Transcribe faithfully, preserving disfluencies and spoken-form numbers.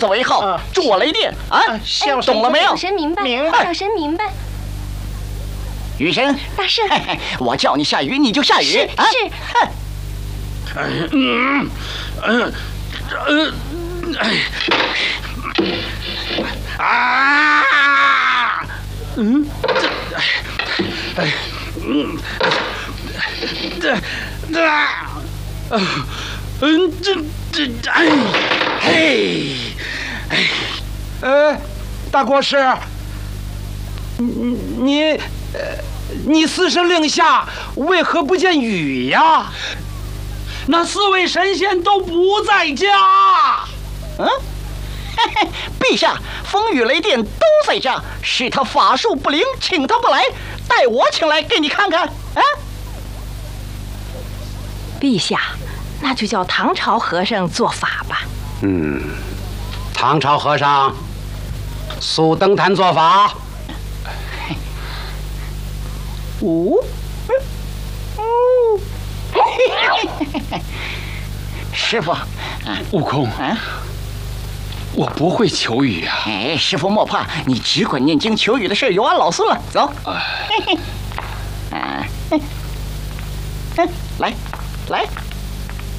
子为号， 啊、 助我雷电啊！ 孝懂了没有？ 小神明白， 明白。 小神明白。 雨神， 大圣， 我叫你下雨你就下雨是啊！ 是。 嗯嗯嗯嗯，哎啊！嗯，这哎哎嗯这这啊嗯这这哎嘿哎呃，大国师，你你呃你四声令下为何不见雨呀？那四位神仙都不在家。 嗯，嘿嘿，陛下，风雨雷电都在家，是他法术不灵，请他不来，带我请来给你看看啊！ 陛下，那就叫唐朝和尚做法吧。 嗯，唐朝和尚速登坛做法。 五，师傅， 悟空， 啊， 我不会求雨啊。 哎，师傅莫怕，你只管念经求雨的事由俺老孙了。走， 哎， 啊，来来。